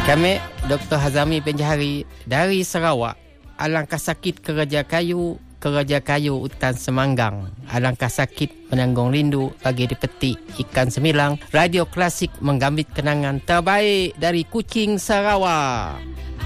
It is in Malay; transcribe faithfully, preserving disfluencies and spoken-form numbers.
Kami Doktor Hazami Penjahari dari Sarawak. Alangkah sakit Keraja Kayu, Keraja Kayu Hutan Semanggang. Alangkah sakit menanggung rindu bagi dipetik ikan semilang. Radio Klasik menggambit kenangan terbaik dari Kuching, Sarawak.